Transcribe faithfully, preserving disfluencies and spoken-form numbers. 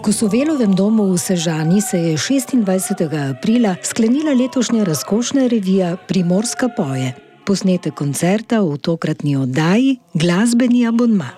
V Kosovelovem domu v Sežani se je šestindvajsetega aprila sklenila letošnja razkošna revija Primorska poje. Posnetek koncerta v tokratni oddaji Glasbeni abonma.